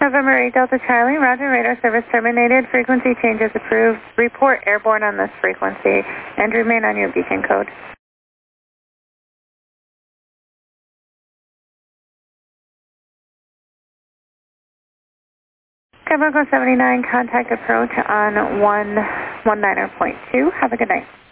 November 8 Delta Charlie, roger, radar service terminated, frequency changes approved, report airborne on this frequency, and remain on your beacon code. Cabo 79, contact approach on 119.2. Have a good night.